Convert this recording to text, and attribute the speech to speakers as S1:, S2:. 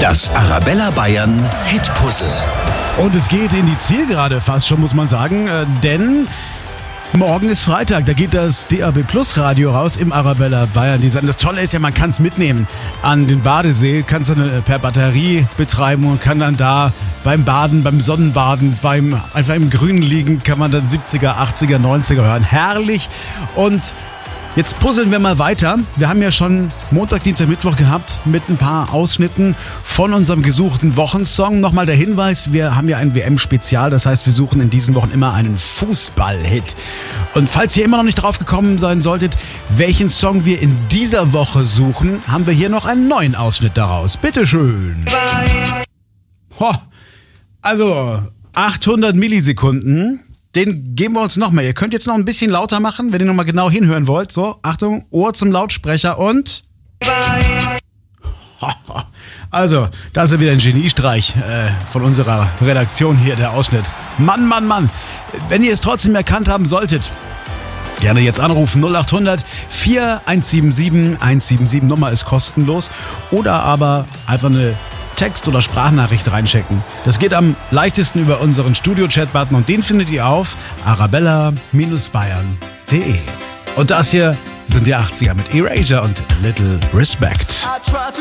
S1: Das Arabella Bayern Hitpuzzle.
S2: Und es geht in die Zielgerade fast schon, muss man sagen, denn morgen ist Freitag, da geht das DAB Plus Radio raus im Arabella Bayern. Das Tolle ist ja, man kann es mitnehmen an den Badesee, kann es dann per Batterie betreiben und kann dann da beim Baden, beim Sonnenbaden, beim einfach im Grünen liegen, kann man dann 70er, 80er, 90er hören. Herrlich. Und jetzt puzzeln wir mal weiter. Wir haben ja schon Montag, Dienstag, Mittwoch gehabt mit ein paar Ausschnitten von unserem gesuchten Wochensong. Nochmal der Hinweis, wir haben ja ein WM-Spezial, das heißt, wir suchen in diesen Wochen immer einen Fußball-Hit. Und falls ihr immer noch nicht drauf gekommen sein solltet, welchen Song wir in dieser Woche suchen, haben wir hier noch einen neuen Ausschnitt daraus. Bitteschön. Also 800 Millisekunden. Den geben wir uns nochmal. Ihr könnt jetzt noch ein bisschen lauter machen, wenn ihr nochmal genau hinhören wollt. So, Achtung, Ohr zum Lautsprecher und... Also, das ist ja wieder ein Geniestreich von unserer Redaktion hier, der Ausschnitt. Mann, Mann, Mann. Wenn ihr es trotzdem erkannt haben solltet, gerne jetzt anrufen, 0800 4177 177. Nummer ist kostenlos. Oder aber einfach eine Text- oder Sprachnachricht reinschicken. Das geht am leichtesten über unseren Studio-Chat-Button und den findet ihr auf arabella-bayern.de. Und das hier sind die 80er mit Erasure und A Little Respect.